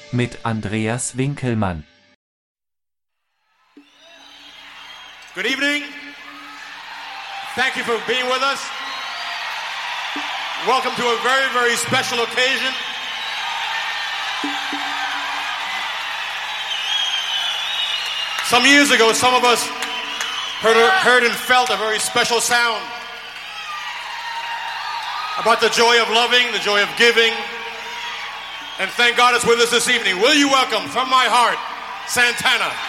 mit Andreas Winkelmann. Good evening. Thank you for being with us. Welcome to a very, very special occasion. Some years ago, some of us heard and felt a very special sound about the joy of loving, the joy of giving, and thank God it's with us this evening. Will you welcome from my heart, Santana.